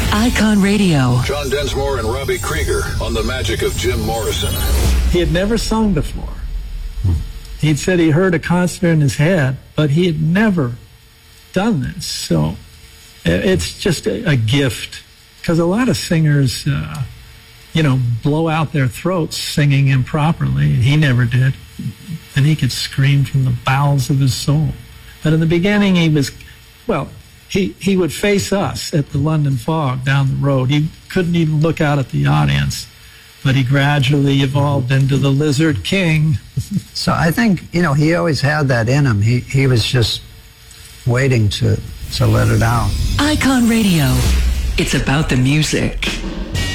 Icon Radio. John Densmore and Robbie Krieger on the magic of Jim Morrison. He had never sung before. He'd said he heard a concert in his head, but he had never done this. So it's just a gift, because a lot of singers, blow out their throats singing improperly, and he never did. And he could scream from the bowels of his soul. But in the beginning, he would face us at the London Fog down the road. He couldn't even look out at the audience. But he gradually evolved into the Lizard King. So I think, he always had that in him. He was just waiting to let it out. Icon Radio. It's about the music.